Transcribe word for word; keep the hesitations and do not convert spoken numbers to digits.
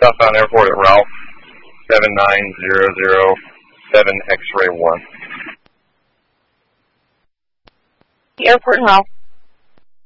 Southbound Airport at Ralph, seven nine zero zero seven X-ray one. The airport and Ralph.